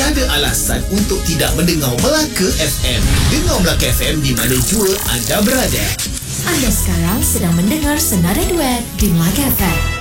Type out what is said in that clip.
tiada alasan untuk tidak mendengar Melaka FM. Dengar Melaka FM di mana jua anda berada. Anda sekarang sedang mendengar Senarai Duet di Melaka FM.